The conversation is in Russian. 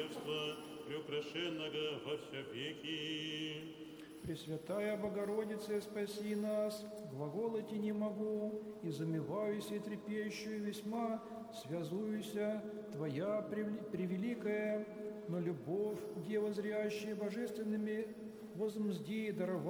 владычества, преукрашенного во все веки. Пресвятая Богородица, спаси нас, глаголать и не могу, и замеваюсь и трепещу, и весьма связуюся, Твоя превеликая, но любовь, Дева зрящая божественными, возмзди и даровай